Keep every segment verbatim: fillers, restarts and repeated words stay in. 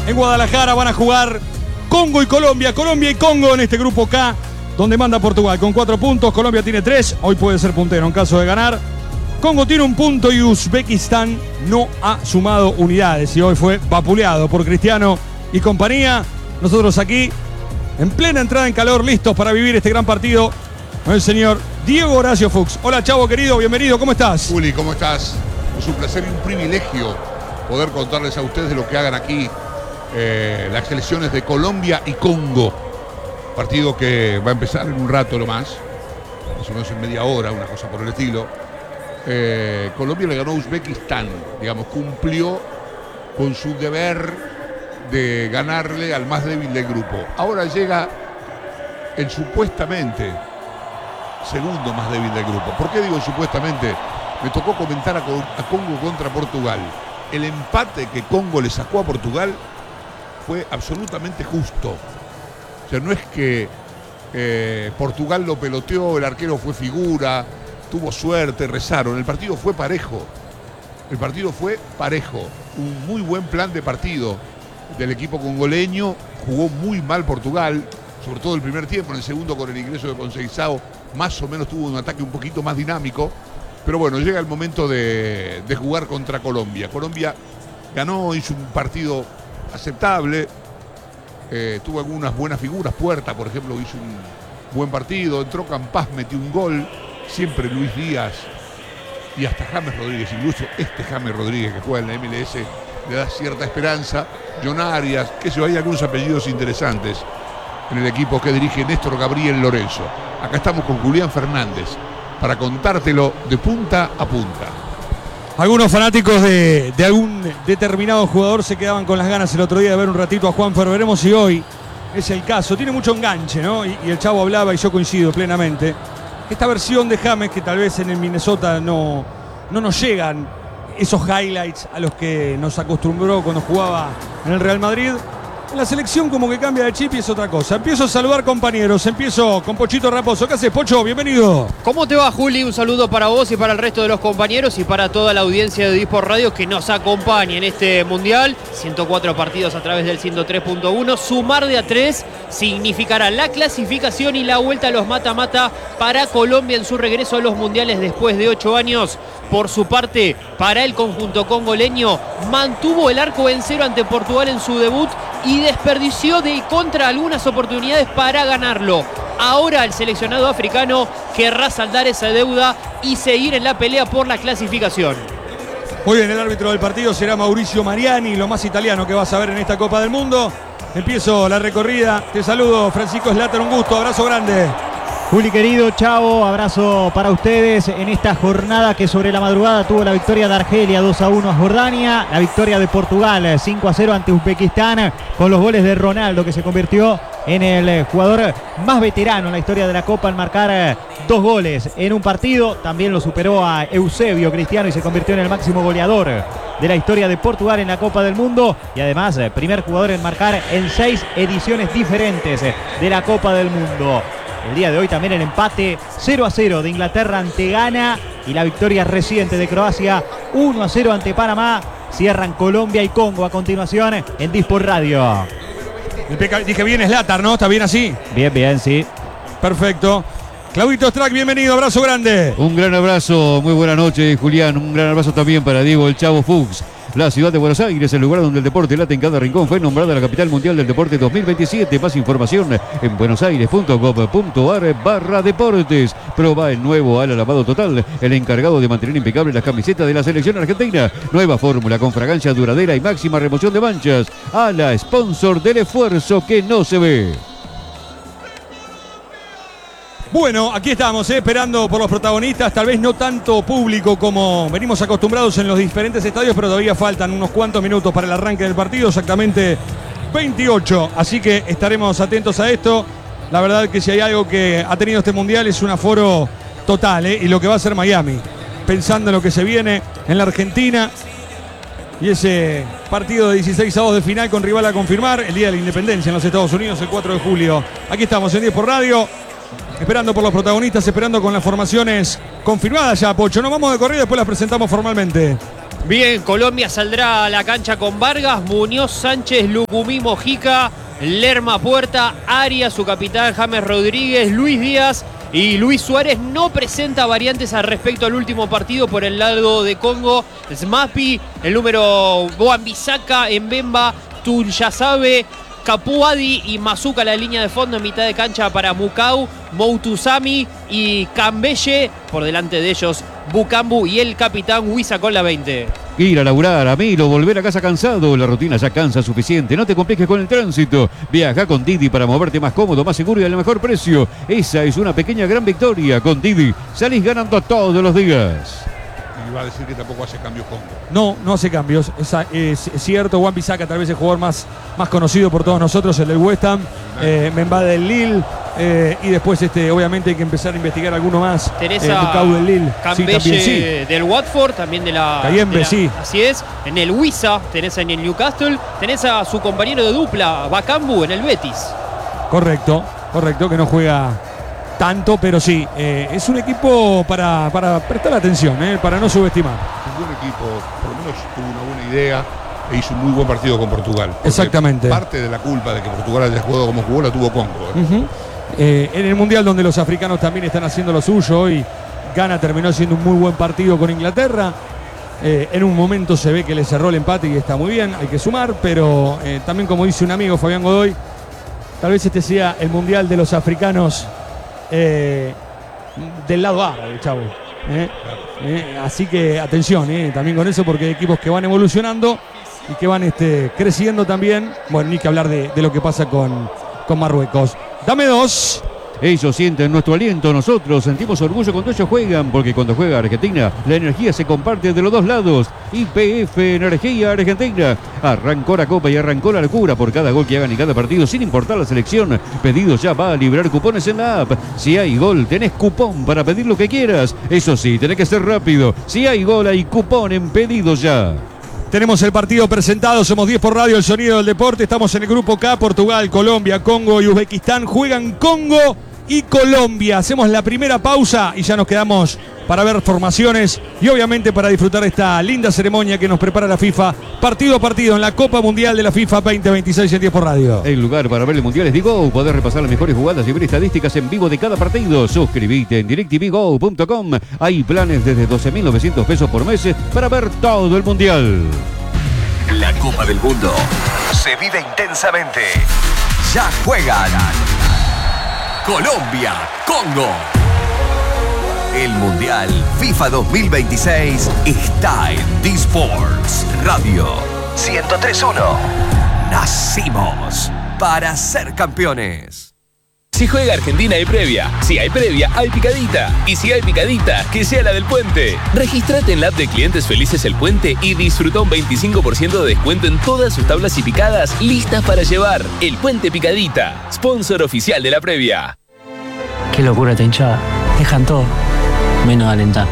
en Guadalajara. Van a jugar Congo y Colombia. Colombia y Congo en este grupo K, donde manda Portugal con cuatro puntos. Colombia tiene tres. Hoy puede ser puntero en caso de ganar. Congo tiene un punto y Uzbekistán no ha sumado unidades. Y hoy fue vapuleado por Cristiano y compañía. Nosotros aquí, en plena entrada en calor, listos para vivir este gran partido con el señor Diego Horacio Fuchs. Hola, Chavo, querido, bienvenido, ¿cómo estás? Juli, ¿cómo estás? Es un placer y un privilegio poder contarles a ustedes de lo que hagan aquí eh, las selecciones de Colombia y Congo. Partido que va a empezar en un rato lo más, más o menos en media hora, una cosa por el estilo. Eh, Colombia le ganó a Uzbekistán, digamos, cumplió con su deber de ganarle al más débil del grupo. Ahora llega el supuestamente segundo más débil del grupo. ¿Por qué digo supuestamente? Me tocó comentar a, a Congo contra Portugal. El empate que Congo le sacó a Portugal fue absolutamente justo. O sea, no es que eh, Portugal lo peloteó, el arquero fue figura, tuvo suerte, rezaron. El partido fue parejo. El partido fue parejo. Un muy buen plan de partido del equipo congoleño. Jugó muy mal Portugal, sobre todo el primer tiempo. En el segundo, con el ingreso de Conceição, más o menos tuvo un ataque un poquito más dinámico. Pero bueno, llega el momento de, de jugar contra Colombia. Colombia ganó, hizo un partido aceptable. Eh, tuvo algunas buenas figuras. Puerta, por ejemplo, hizo un buen partido. Entró Campás, metió un gol. Siempre Luis Díaz y hasta James Rodríguez, incluso este James Rodríguez que juega en la M L S, le da cierta esperanza. John Arias, que se hay algunos apellidos interesantes en el equipo que dirige Néstor Gabriel Lorenzo. Acá estamos con Julián Fernández para contártelo de punta a punta. Algunos fanáticos de, de algún determinado jugador se quedaban con las ganas el otro día de ver un ratito a Juanfer. Veremos si hoy es el caso. Tiene mucho enganche, ¿no? Y, y el Chavo hablaba, y yo coincido plenamente. Esta versión de James, que tal vez en el Minnesota no, no nos llegan esos highlights a los que nos acostumbró cuando jugaba en el Real Madrid. En la selección como que cambia de chip y es otra cosa. Empiezo a saludar compañeros. Empiezo con Pochito Raposo. ¿Qué haces, Pocho? Bienvenido. ¿Cómo te va, Juli? Un saludo para vos y para el resto de los compañeros y para toda la audiencia de Disport Radio que nos acompaña en este Mundial. ciento cuatro partidos a través del ciento tres punto uno. Sumar de a tres significará la clasificación y la vuelta a los mata-mata para Colombia en su regreso a los Mundiales después de ocho años. Por su parte, para el conjunto congoleño, mantuvo el arco en cero ante Portugal en su debut y desperdició de contra algunas oportunidades para ganarlo. Ahora el seleccionado africano querrá saldar esa deuda y seguir en la pelea por la clasificación. Muy bien, el árbitro del partido será Mauricio Mariani, lo más italiano que vas a ver en esta Copa del Mundo. Empiezo la recorrida. Te saludo, Francisco Slater, un gusto, abrazo grande. Juli querido, chao, abrazo para ustedes en esta jornada que sobre la madrugada tuvo la victoria de Argelia dos a uno a Jordania, la victoria de Portugal cinco a cero ante Uzbekistán con los goles de Ronaldo, que se convirtió en el jugador más veterano en la historia de la Copa al marcar dos goles en un partido. También lo superó a Eusebio Cristiano y se convirtió en el máximo goleador de la historia de Portugal en la Copa del Mundo y además primer jugador en marcar en seis ediciones diferentes de la Copa del Mundo. El día de hoy también el empate cero a cero de Inglaterra ante Ghana y la victoria reciente de Croacia uno a cero ante Panamá. Cierran Colombia y Congo a continuación en Disport Radio. Dije bien Slater, ¿no? ¿Está bien así? Bien, bien, sí. Perfecto. Claudito Strack, bienvenido, abrazo grande. Un gran abrazo, muy buena noche, Julián. Un gran abrazo también para Diego el Chavo Fuchs. La ciudad de Buenos Aires, el lugar donde el deporte late en cada rincón, fue nombrada la capital mundial del deporte dos mil veintisiete. Más información en buenosaires punto gov punto ar barra deportes. Proba el nuevo ala lavado total, el encargado de mantener impecable las camisetas de la selección argentina. Nueva fórmula con fragancia duradera y máxima remoción de manchas. Ala, sponsor del esfuerzo que no se ve. Bueno, aquí estamos, eh, esperando por los protagonistas, tal vez no tanto público como venimos acostumbrados en los diferentes estadios, pero todavía faltan unos cuantos minutos para el arranque del partido, exactamente veintiocho, así que estaremos atentos a esto. La verdad que si hay algo que ha tenido este Mundial es un aforo total, eh, y lo que va a ser Miami, pensando en lo que se viene en la Argentina y ese partido de dieciséis a dos de final con rival a confirmar, el Día de la Independencia en los Estados Unidos, el cuatro de julio. Aquí estamos en Disport Radio. Esperando por los protagonistas, esperando con las formaciones confirmadas ya, Pocho. Nos vamos de corrida y después las presentamos formalmente. Bien, Colombia saldrá a la cancha con Vargas, Muñoz, Sánchez, Lucumí, Mojica, Lerma, Puerta, Arias, su capitán, James Rodríguez, Luis Díaz y Luis Suárez. No presenta variantes al respecto al último partido por el lado de Congo. Smapi, el número Wan-Bissaka, Mbemba, Tunyasabe, Capuadi y Mazuka la línea de fondo, en mitad de cancha para Mukau, Moutusami y Cambelle. Por delante de ellos Bukambu y el capitán Huiza con la veinte. Ir a laburar, a Milo, volver a casa cansado. La rutina ya cansa suficiente. No te compliques con el tránsito. Viaja con Didi para moverte más cómodo, más seguro y al mejor precio. Esa es una pequeña gran victoria. Con Didi salís ganando todos los días. Y va a decir que tampoco hace cambios Congo. No, no hace cambios. Es, es, es cierto, Wan-Bissaka tal vez el jugador más, más conocido por todos nosotros, el del West Ham, eh, Memba del Lille, eh, y después este, obviamente hay que empezar a investigar alguno más. Teresa eh, Bucau del Lille. Cambelle, sí, también, sí. del Watford, también de la... Cayembe, de la, sí. Así es. En el Huiza, tenés en el Newcastle, tenés a su compañero de dupla, Bakambu, en el Betis. Correcto, correcto, que no juega tanto, pero sí, eh, es un equipo para, para prestar atención, eh, para no subestimar. Un buen equipo, por lo menos tuvo una buena idea e hizo un muy buen partido con Portugal. Exactamente. Parte de la culpa de que Portugal haya jugado como jugó la tuvo Congo. ¿eh? Uh-huh. eh, en el Mundial, donde los africanos también están haciendo lo suyo, hoy Ghana terminó siendo un muy buen partido con Inglaterra. Eh, en un momento se ve que le cerró el empate y está muy bien, hay que sumar, pero eh, también, como dice un amigo, Fabián Godoy, tal vez este sea el Mundial de los africanos eh, del lado A, chavo. Eh, eh, así que atención eh, también con eso, porque hay equipos que van evolucionando y que van este, creciendo también. Bueno, ni que hablar de, de lo que pasa con, con Marruecos. Dame dos. Ellos sienten nuestro aliento, nosotros sentimos orgullo cuando ellos juegan, porque cuando juega Argentina, la energía se comparte de los dos lados. Y P F Energía Argentina. Arrancó la copa y arrancó la locura por cada gol que hagan en cada partido, sin importar la selección. Pedido ya va a librar cupones en la app. Si hay gol, tenés cupón para pedir lo que quieras. Eso sí, tenés que ser rápido. Si hay gol, hay cupón en Pedido Ya. Tenemos el partido presentado, somos diez por radio, el sonido del deporte. Estamos en el grupo K, Portugal, Colombia, Congo y Uzbekistán. Juegan Congo y Colombia. Hacemos la primera pausa y ya nos quedamos para ver formaciones y obviamente para disfrutar de esta linda ceremonia que nos prepara la FIFA, partido a partido en la Copa Mundial de la FIFA veinte veintiséis en diez por radio. El lugar para ver el Mundial es Digo. Podés repasar las mejores jugadas y ver estadísticas en vivo de cada partido. Suscribite en directv go punto com. Hay planes desde doce mil novecientos pesos por mes para ver todo el Mundial. La Copa del Mundo se vive intensamente. Ya juegan Colombia, Congo. El Mundial FIFA dos mil veintiséis está en D-Sports Radio ciento tres punto uno. Nacimos para ser campeones. Si juega Argentina hay previa, si hay previa hay picadita, y si hay picadita, que sea la del Puente. Regístrate en la app de Clientes Felices El Puente y disfruta un veinticinco por ciento de descuento en todas sus tablas y picadas listas para llevar. El Puente Picadita, sponsor oficial de la previa. Qué locura esta hinchada, dejan todo, menos alentar.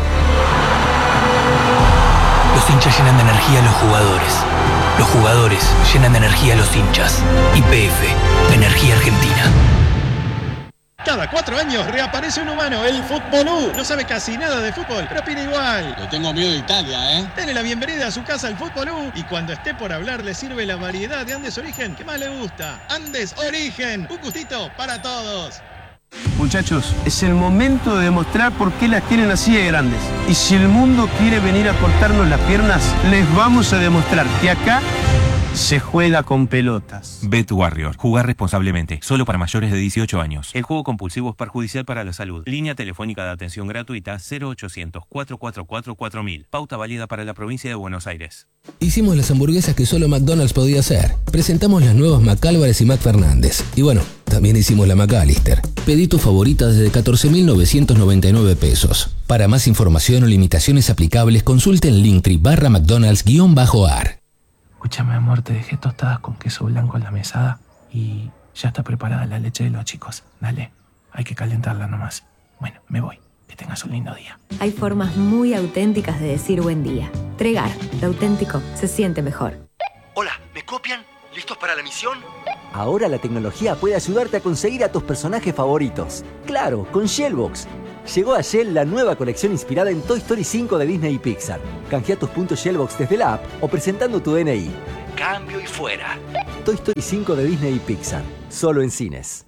Los hinchas llenan de energía a los jugadores. Los jugadores llenan de energía a los hinchas. Y P F, Energía Argentina. Cada cuatro años reaparece un humano, el Futbolú. No sabe casi nada de fútbol, pero opina igual. Le tengo miedo de Italia, ¿eh? Dele la bienvenida a su casa al Futbolú y cuando esté por hablar le sirve la variedad de Andes Origen que más le gusta. Andes Origen, un gustito para todos. Muchachos, es el momento de demostrar por qué las tienen así de grandes. Y si el mundo quiere venir a cortarnos las piernas, les vamos a demostrar que acá se juega con pelotas. Bet Warrior. Jugar responsablemente. Solo para mayores de dieciocho años. El juego compulsivo es perjudicial para la salud. Línea telefónica de atención gratuita cero ochocientos, cuatro cuatro cuatro, cuatro mil. Pauta válida para la provincia de Buenos Aires. Hicimos las hamburguesas que solo McDonald's podía hacer. Presentamos las nuevas McAlvarez y McFernández. Y bueno, también hicimos la McAllister. Pedí tu favorita desde catorce mil novecientos noventa y nueve pesos. Para más información o limitaciones aplicables, consulte en Linktree barra McDonald's-ar. Escúchame, amor, te dejé tostadas con queso blanco en la mesada y ya está preparada la leche de los chicos. Dale, hay que calentarla nomás. Bueno, me voy. Que tengas un lindo día. Hay formas muy auténticas de decir buen día. Tregar, lo auténtico se siente mejor. Hola, ¿me copian? ¿Listos para la misión? Ahora la tecnología puede ayudarte a conseguir a tus personajes favoritos. Claro, con Shellbox. Llegó a Shell la nueva colección inspirada en Toy Story cinco de Disney y Pixar. Canjea tus puntos Shellbox desde la app o presentando tu D N I. Cambio y fuera. Toy Story cinco de Disney y Pixar. Solo en cines.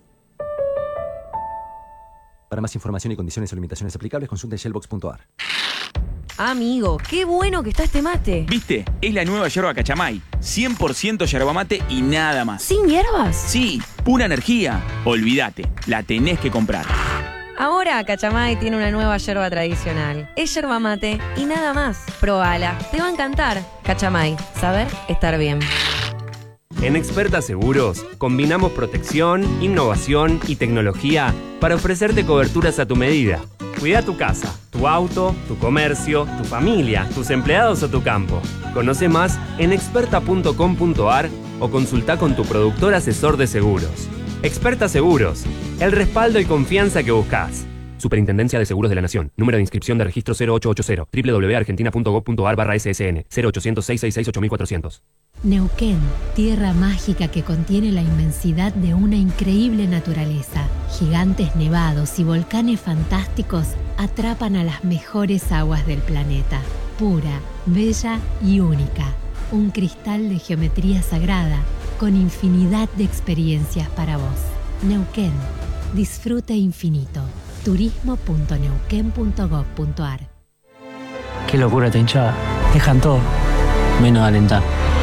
Para más información y condiciones o limitaciones aplicables, consulte shellbox punto a r. Amigo, qué bueno que está este mate. ¿Viste? Es la nueva yerba Cachamay. cien por ciento yerba mate y nada más. ¿Sin hierbas? Sí, pura energía. Olvídate, la tenés que comprar. Ahora Cachamay tiene una nueva yerba tradicional. Es yerba mate y nada más. Probala, te va a encantar. Cachamay, saber estar bien. En Experta Seguros, combinamos protección, innovación y tecnología para ofrecerte coberturas a tu medida. Cuida tu casa, tu auto, tu comercio, tu familia, tus empleados o tu campo. Conoce más en experta punto com punto a r o consulta con tu productor asesor de seguros. Experta Seguros, el respaldo y confianza que buscas. Superintendencia de Seguros de la Nación. Número de inscripción de registro cero ocho ocho cero. doble u doble u doble u punto argentina punto gob punto a r barra S S N. cero ochocientos, seiscientos sesenta y seis, ocho mil cuatrocientos. Neuquén, tierra mágica que contiene la inmensidad de una increíble naturaleza. Gigantes nevados y volcanes fantásticos atrapan a las mejores aguas del planeta. Pura, bella y única. Un cristal de geometría sagrada con infinidad de experiencias para vos. Neuquén, disfrute infinito. turismo punto neuquén punto gob punto a r. Qué locura esta hinchada. Dejan todo, menos alentar.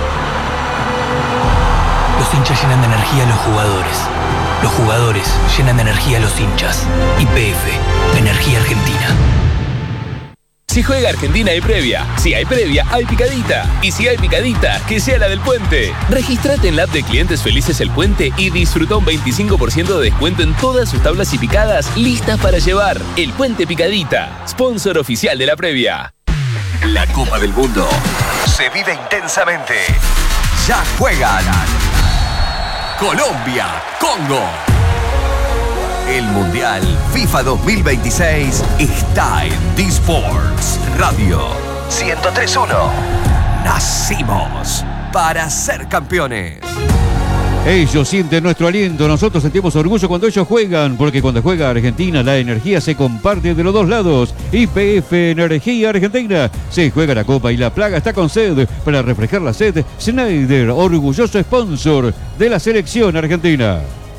Los hinchas llenan de energía a los jugadores. Los jugadores llenan de energía a los hinchas. Y P F, Energía Argentina. Si juega Argentina hay previa. Si hay previa, hay picadita. Y si hay picadita, que sea la del Puente. Registrate en la app de Clientes Felices El Puente y disfruta un veinticinco por ciento de descuento en todas sus tablas y picadas listas para llevar. El Puente Picadita, sponsor oficial de la previa. La Copa del Mundo se vive intensamente. Ya juegan Colombia, Congo. El Mundial FIFA dos mil veintiséis está en D-Sports Radio ciento tres punto uno. Nacimos para ser campeones. Ellos sienten nuestro aliento, nosotros sentimos orgullo cuando ellos juegan, porque cuando juega Argentina la energía se comparte de los dos lados. Y P F Energía Argentina, se juega la Copa y la plaga está con sed. Para reflejar la sed, Schneider, orgulloso sponsor de la selección argentina.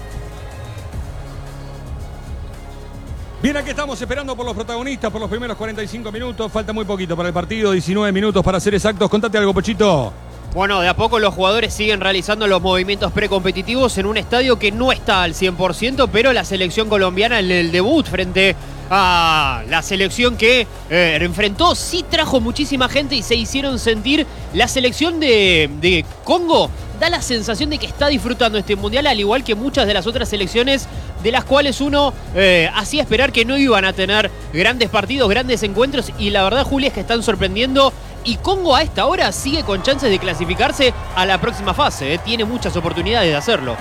Bien, aquí estamos esperando por los protagonistas por los primeros cuarenta y cinco minutos. Falta muy poquito para el partido, diecinueve minutos para ser exactos. Contate algo, Pochito. Bueno, de a poco los jugadores siguen realizando los movimientos precompetitivos en un estadio que no está al cien por ciento, pero la selección colombiana en el debut frente a la selección que eh, enfrentó, sí trajo muchísima gente y se hicieron sentir. La selección de, de Congo da la sensación de que está disfrutando este mundial, al igual que muchas de las otras selecciones de las cuales uno eh, hacía esperar que no iban a tener grandes partidos, grandes encuentros, y la verdad, Juli, es que están sorprendiendo. Y Congo a esta hora sigue con chances de clasificarse a la próxima fase. ¿eh? Tiene muchas oportunidades de hacerlo.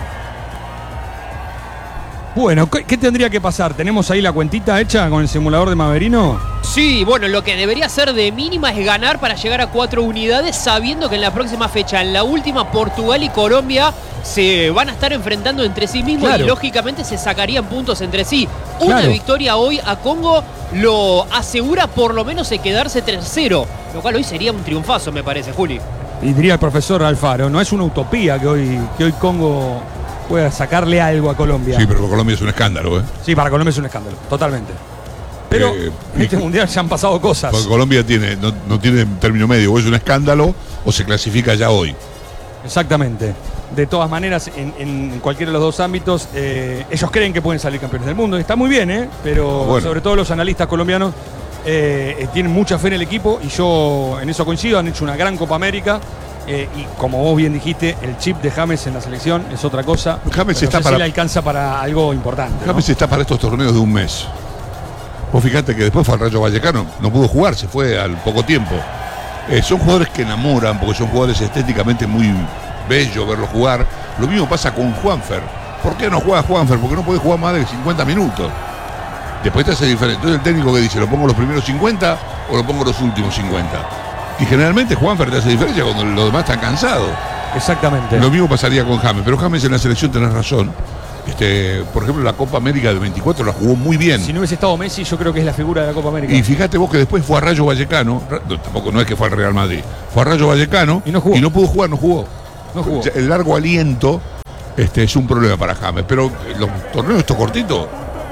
Bueno, ¿qué, ¿qué tendría que pasar? ¿Tenemos ahí la cuentita hecha con el simulador de Maverino? Sí, bueno, lo que debería ser de mínima es ganar para llegar a cuatro unidades, sabiendo que en la próxima fecha, en la última, Portugal y Colombia se van a estar enfrentando entre sí mismos, claro, y lógicamente se sacarían puntos entre sí. Una claro. victoria hoy a Congo lo asegura por lo menos de quedarse tercero, lo cual hoy sería un triunfazo, me parece, Juli. Y diría el profesor Alfaro, no es una utopía que hoy, que hoy Congo pueda sacarle algo a Colombia. Sí, pero para Colombia es un escándalo, ¿eh? Sí, para Colombia es un escándalo, totalmente. Pero eh, en este mundial ya han pasado cosas. Porque Colombia tiene, no, no tiene término medio, o es un escándalo o se clasifica ya hoy. Exactamente. De todas maneras, en, en cualquiera de los dos ámbitos, eh, ellos creen que pueden salir campeones del mundo. Está muy bien, ¿eh? Pero bueno, sobre todo los analistas colombianos eh, tienen mucha fe en el equipo y yo en eso coincido. Han hecho una gran Copa América. Eh, y como vos bien dijiste, el chip de James en la selección es otra cosa. James está no sé para... si le alcanza para algo importante. James, ¿no?, está para estos torneos de un mes. Vos fijate que después fue al Rayo Vallecano, no pudo jugar, se fue al poco tiempo. Eh, son jugadores que enamoran porque son jugadores estéticamente muy bellos verlos jugar. Lo mismo pasa con Juanfer. ¿Por qué no juega Juanfer? Porque no puede jugar más de cincuenta minutos. Después te hace diferente. Entonces el técnico que dice, ¿lo pongo los primeros cincuenta o lo pongo los últimos cincuenta? Y generalmente Juanfer te hace diferencia cuando los demás están cansados. Exactamente. Lo mismo pasaría con James, pero James en la selección, tenés razón, Este, por ejemplo, la Copa América del veinticuatro la jugó muy bien. Si no hubiese estado Messi, yo creo que es la figura de la Copa América. Y fíjate vos que después fue a Rayo Vallecano, no, tampoco no es que fue al Real Madrid, fue a Rayo Vallecano y no, jugó. y no pudo jugar, no jugó. No jugó. El largo aliento este, es un problema para James, pero los torneos estos cortitos.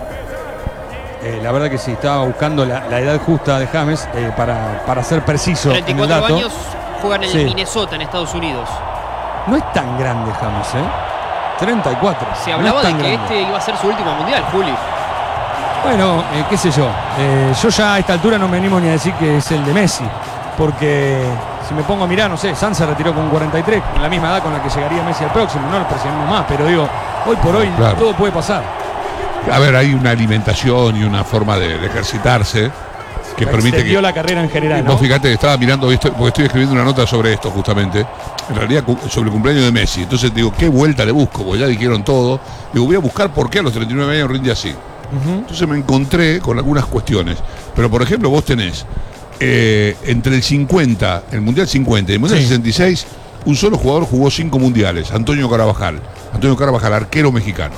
Eh, la verdad que sí, estaba buscando la, la edad justa de James eh, para, para ser preciso. treinta y cuatro en el dato. años, juegan en Sí. el Minnesota, en Estados Unidos. No es tan grande James, ¿eh? treinta y cuatro. Se hablaba no es de tan que grande. este iba a ser su último mundial, Juli. Bueno, eh, qué sé yo. Eh, yo ya a esta altura no me animo ni a decir que es el de Messi. Porque si me pongo a mirar, no sé, Sanz se retiró con cuarenta y tres, con la misma edad con la que llegaría Messi al próximo. No lo presionamos más, pero digo, hoy por hoy Claro. todo puede pasar. A ver, hay una alimentación y una forma de, de ejercitarse que permite Extendió que. la carrera en general, ¿no? Vos fíjate, estaba mirando esto, porque estoy escribiendo una nota sobre esto justamente, en realidad cu- sobre el cumpleaños de Messi. Entonces digo, ¿qué vuelta le busco? Porque ya dijeron todo. Digo, voy a buscar por qué a los treinta y nueve años rinde así. Ujú. Entonces me encontré con algunas cuestiones. Pero por ejemplo, vos tenés eh, entre el cincuenta, el Mundial cincuenta y el Mundial Sí. sesenta y seis, un solo jugador jugó cinco mundiales, Antonio Carabajal. Antonio Carabajal, arquero mexicano.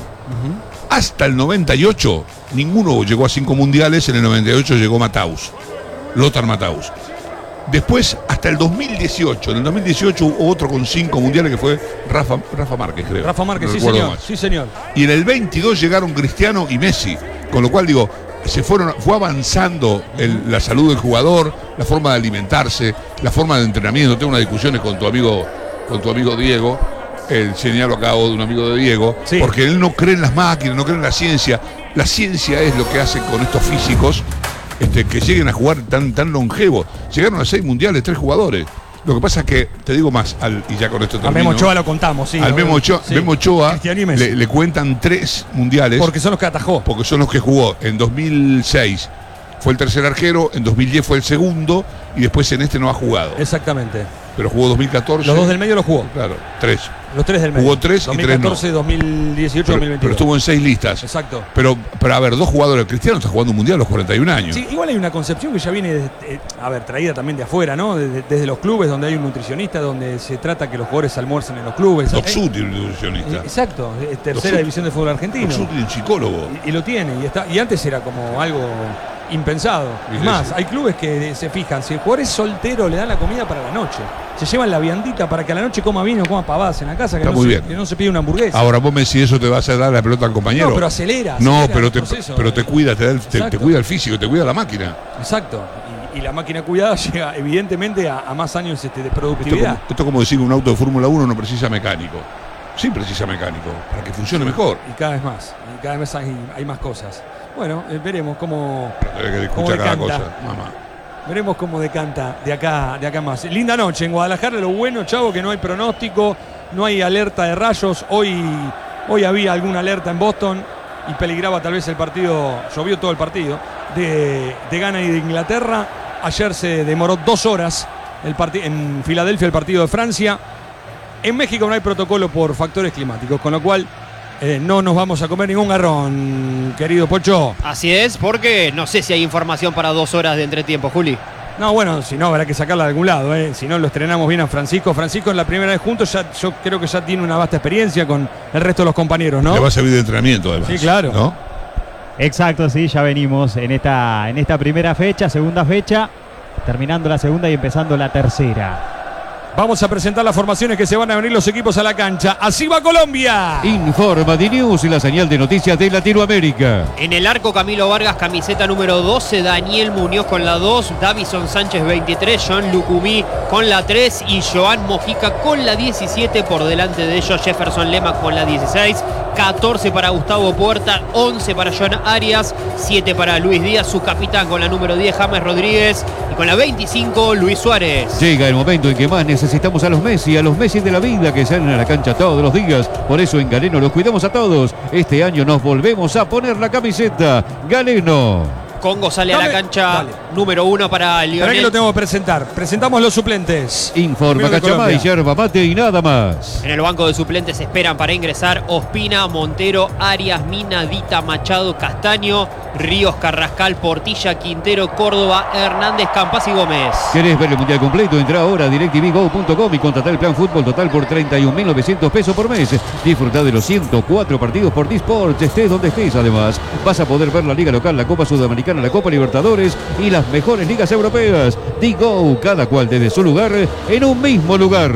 Hasta el noventa y ocho, ninguno llegó a cinco mundiales. En el noventa y ocho llegó Mataus, Lothar Mataus. Después, hasta el dos mil dieciocho, en el dos mil dieciocho hubo otro con cinco mundiales que fue Rafa, Rafa Márquez, creo. Rafa Márquez, No sí recuerdo señor, más. sí señor. Y en el veintidós llegaron Cristiano y Messi. Con lo cual, digo, se fueron, fue avanzando el- la salud del jugador, la forma de alimentarse, la forma de entrenamiento. Tengo unas discusiones con tu amigo, con tu amigo Diego. El señalo acabo de un amigo de Diego, Sí. porque él no cree en las máquinas, no cree en la ciencia. La ciencia es lo que hace con estos físicos este, que lleguen a jugar tan, tan longevo. Llegaron a seis mundiales, tres jugadores. Lo que pasa es que, te digo más, al, y ya con esto A termino. Memo Ochoa lo contamos, sí. Al Memo Ochoa, Sí. Memo Ochoa Cristiano y Messi. le, le cuentan tres mundiales. Porque son los que atajó. Porque son los que jugó. En dos mil seis fue el tercer arquero, en dos mil diez fue el segundo, y después en este no ha jugado. Exactamente. Pero jugó dos mil catorce. Los dos del medio lo jugó. Tres. Tres. Los tres del medio. Jugó tres y dos mil tres no. catorce, dos mil dieciocho, Pero, dos mil veintidós. pero estuvo en seis listas. Exacto. Pero, pero a ver, dos jugadores. Cristiano está jugando un mundial a los cuarenta y un años. Sí, igual hay una concepción que ya viene, de- eh, a ver, traída también de afuera, ¿no? Desde, desde los clubes, donde hay un nutricionista, donde se trata que los jugadores almuercen en los clubes. Doc Eh, Sud tiene un nutricionista. eh, Exacto, eh, tercera Doc Sud- división de fútbol argentino. Doc Sud tiene un psicólogo. Y, y lo tiene, y, está, y antes era como algo impensado. Sí, Es sí, más, sí. hay clubes que se fijan, si el jugador es soltero, le dan la comida para la noche. Se llevan la viandita para que a la noche coma vino, coma pavadas en la casa, que, Está no muy se, bien. que no se pide una hamburguesa. Ahora vos me decís, eso te va a hacer dar la pelota al compañero. No, pero acelera, No, acelera pero el te, proceso. pero te cuida, te, da el- te- te Exacto. cuida el físico, te cuida la máquina. Exacto. Y, y la máquina cuidada llega evidentemente a, a más años este, de Esto productividad. como, esto como decir que un auto de Fórmula uno no precisa mecánico. Sí precisa mecánico, para que funcione mejor. Y cada vez más. Y cada vez hay, hay más cosas. Bueno, eh, veremos cómo, Tenés que cómo escuchar cada decanta. cosa, mamá. Veremos cómo decanta de acá, de acá más. Linda noche en Guadalajara. Lo bueno, Chavo, que no hay pronóstico, no hay alerta de rayos. Hoy, hoy había alguna alerta en Boston y peligraba tal vez el partido, llovió todo el partido, de, de Ghana y de Inglaterra. Ayer se demoró dos horas el parti- en Filadelfia el partido de Francia. En México no hay protocolo por factores climáticos, con lo cual eh, no nos vamos a comer ningún garrón, querido Pocho. Así es, porque no sé si hay información para dos horas de entretiempo, Juli. No, bueno, si no, habrá que sacarla de algún lado, ¿eh? Si no, lo estrenamos bien a Francisco. Francisco en la primera vez juntos, ya, yo creo que ya tiene una vasta experiencia con el resto de los compañeros, ¿no? Le va a servir de entrenamiento, además. Sí, claro. ¿No? Exacto, sí, ya venimos en esta, en esta primera fecha, segunda fecha, terminando la segunda y empezando la tercera. Vamos a presentar las formaciones que se van a venir los equipos a la cancha. ¡Así va Colombia! Informa de News y la señal de noticias de Latinoamérica. En el arco, Camilo Vargas, camiseta número doce, Daniel Muñoz con la dos, Davison Sánchez veintitrés, John Lucumí con la tres y Joan Mojica con la diecisiete. Por delante de ellos, Jefferson Lema con la dieciséis, catorce para Gustavo Puerta, once para John Arias, siete para Luis Díaz, su capitán con la número diez, James Rodríguez, y con la veinticinco, Luis Suárez. Llega el momento en que más necesitamos a los Messi, a los Messi de la vida que salen a la cancha todos los días. Por eso en Galeno los cuidamos a todos. Este año nos volvemos a poner la camiseta. Galeno. Congo sale Dame, a la cancha dale. número uno para Espera que Lionel. lo tengo que presentar. Presentamos los suplentes. Informa Primero de Cachamay, Colombia. yerba mate y nada más. En el banco de suplentes esperan para ingresar Ospina, Montero, Arias, Mina, Dita, Machado, Castaño, Ríos, Carrascal, Portilla, Quintero, Córdoba, Hernández, Campas y Gómez. ¿Querés ver el mundial completo? Entra ahora a directv go punto com y contratá el plan fútbol total por treinta y un mil novecientos pesos por mes. Disfrutá de los ciento cuatro partidos por Disports, estés donde estés. Además, vas a poder ver la Liga Local, la Copa Sudamericana, la Copa Libertadores y las mejores ligas europeas. Digo, cada cual desde su lugar en un mismo lugar.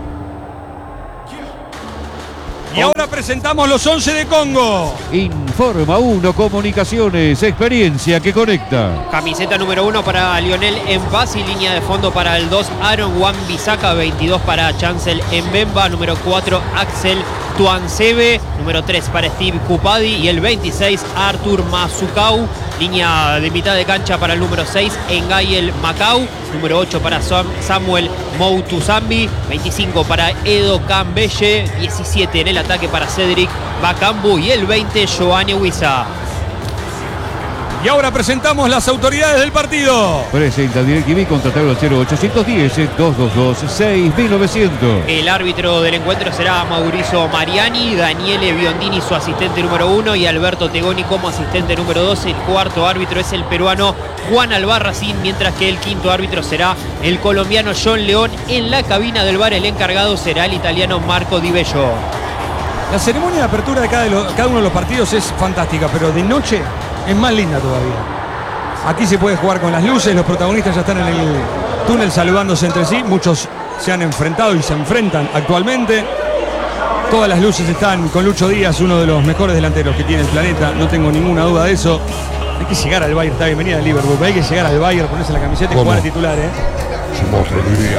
Y ahora presentamos los once de Congo. Informa uno Comunicaciones, experiencia que conecta. Camiseta número uno para Lionel en paz y línea de fondo para el dos, Aaron Wan-Bissaka, veintidós para Chancel Mbemba, número cuatro, Axel Tuansebe, número tres para Steve Kupadi y el veintiséis, Arthur Mazukau. Línea de mitad de cancha para el número seis, Engayel Macau, número ocho para Sam- Samuel Moutuzambi, veinticinco para Edo Kambeye, diecisiete en el ataque para Cedric Bakambu y el veinte, Joanne Huiza. Y ahora presentamos las autoridades del partido. Presenta DirecTV, contratalo al cero ochocientos diez, dos dos dos, seis mil novecientos. El árbitro del encuentro será Mauricio Mariani, Daniele Biondini su asistente número uno y Alberto Tegoni como asistente número dos. El cuarto árbitro es el peruano Juan Albarracín, mientras que el quinto árbitro será el colombiano John León. En la cabina del bar el encargado será el italiano Marco Di Bello. La ceremonia de apertura de cada, de los- cada uno de los partidos es fantástica, pero de noche es más linda todavía. Aquí se puede jugar con las luces, los protagonistas ya están en el túnel saludándose entre sí, muchos se han enfrentado y se enfrentan actualmente. Todas las luces están con Lucho Díaz, uno de los mejores delanteros que tiene el planeta, no tengo ninguna duda de eso. Hay que llegar al Bayern, está bienvenida al Liverpool, pero hay que llegar al Bayern, ponerse la camiseta y ¿Cómo? jugar de titular, ¿eh? Somos Rodríguez.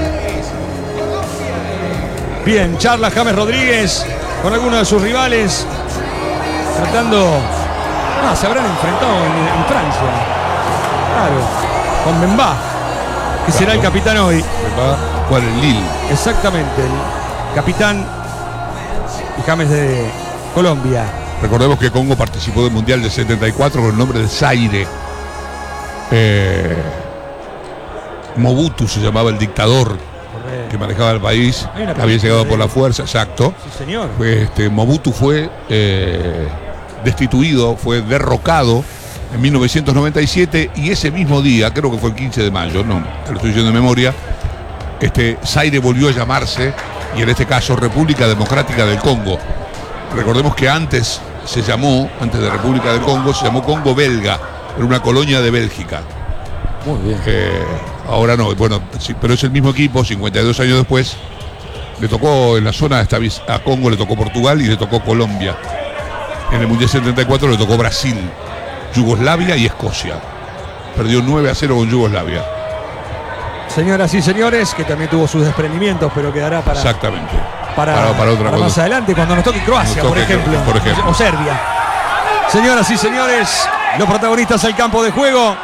Bien, charla James Rodríguez con algunos de sus rivales, tratando... Ah, se habrán enfrentado en, en Francia. Claro, con Bemba, que Claro. será el capitán hoy. Va a jugar el Lille. Exactamente, el capitán y James de Colombia. Recordemos que Congo participó del Mundial del setenta y cuatro con el nombre de Zaire. Eh, Mobutu se llamaba el dictador que manejaba el país. Hay una Había película llegado de por él. la fuerza, exacto. Sí, señor. Pues, este, Mobutu fue eh, destituido, fue derrocado en mil novecientos noventa y siete y ese mismo día, creo que fue el quince de mayo, no, te lo estoy diciendo de memoria, este, Zaire volvió a llamarse, y en este caso República Democrática del Congo. Recordemos que antes se llamó, antes de República del Congo, se llamó Congo Belga, era una colonia de Bélgica. Muy bien. Eh, ahora no, bueno, sí, pero es el mismo equipo, cincuenta y dos años después. Le tocó en la zona, esta vez a Congo le tocó Portugal y le tocó Colombia. En el Mundial setenta y cuatro le tocó Brasil, Yugoslavia y Escocia. Perdió nueve a cero con Yugoslavia. Señoras y señores, que también tuvo sus desprendimientos, pero quedará para, Exactamente. para, para, para otra para cosa. más adelante, cuando nos toque Croacia, Nos por, toque, ejemplo, por ejemplo. o Serbia. Señoras y señores, los protagonistas al campo de juego.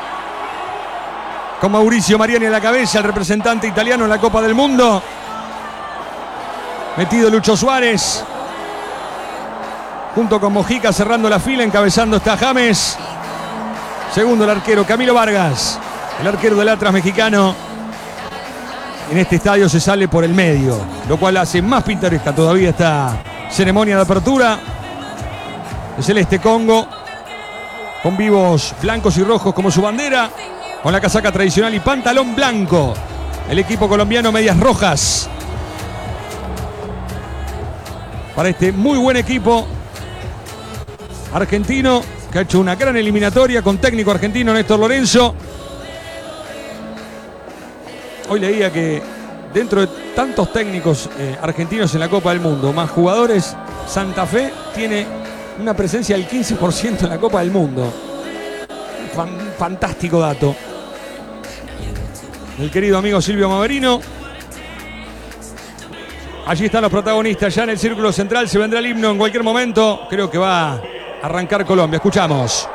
Con Mauricio Mariani a la cabeza, el representante italiano en la Copa del Mundo. Metido Lucho Suárez. Junto con Mojica cerrando la fila, encabezando está James. Segundo el arquero Camilo Vargas, el arquero del Atlas mexicano. En este estadio se sale por el medio, lo cual hace más pintoresca todavía esta ceremonia de apertura. El Celeste Congo, con vivos blancos y rojos como su bandera, con la casaca tradicional y pantalón blanco. El equipo colombiano medias rojas. Para este muy buen equipo argentino, que ha hecho una gran eliminatoria con técnico argentino Néstor Lorenzo. Hoy leía que dentro de tantos técnicos eh, argentinos en la Copa del Mundo, más jugadores, Santa Fe tiene una presencia del quince por ciento en la Copa del Mundo. Fan, fantástico dato. El querido amigo Silvio Maverino. Allí están los protagonistas, ya en el círculo central se vendrá el himno en cualquier momento. Creo que va a arrancar Colombia. Escuchamos.